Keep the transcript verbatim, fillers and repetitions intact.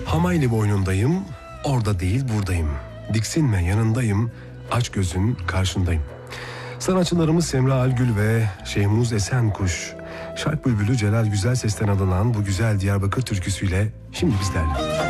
Hamayli boynundayım, orada değil buradayım. Diksinme yanındayım, aç gözün karşındayım. Sanatçılarımız Semra Algül ve Şehmuz Esenkuş, Şark Bülbülü Celal Güzel Ses'ten alınan bu güzel Diyarbakır türküsüyle şimdi bizlerle.